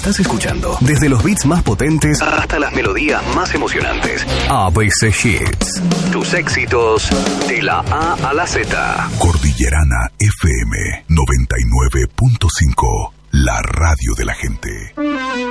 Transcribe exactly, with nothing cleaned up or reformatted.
Estás escuchando desde los beats más potentes hasta las melodías más emocionantes. A B C Hits. Tus éxitos de la A a la Z. Cordillerana F M noventa.